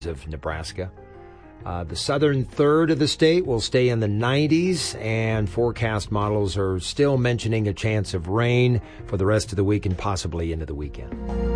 of Nebraska. The southern third of the state will stay in the 90s, and forecast models are still mentioning a chance of rain for the rest of the week and possibly into the weekend.